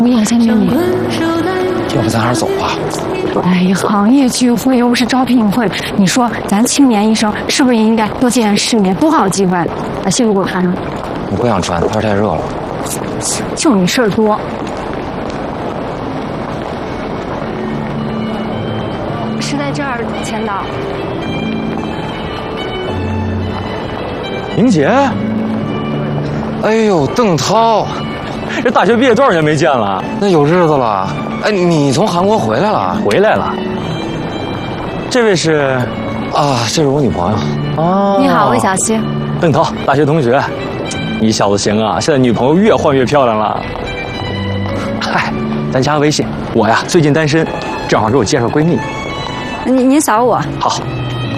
我眼线美女。 要不咱还是走吧？ 哎，行业聚会又不是招聘会，你说咱青年医生是不是应该多见见世面，多好机会？把西服给我穿上。 我不想穿，天太热了。 就你事儿多。是在这儿签到。 莹姐，哎呦，邓涛， 这大学毕业多少年没见了？ 那有日子了。哎，你从韩国回来了？ 回来了。这位是？ 啊，这是我女朋友。 哦， 你好，魏小溪。 邓涛，大学同学。你小子行啊，现在女朋友越换越漂亮了。嗨，咱加个微信。我呀，最近单身，正好给我介绍闺蜜。 您扫我。 好。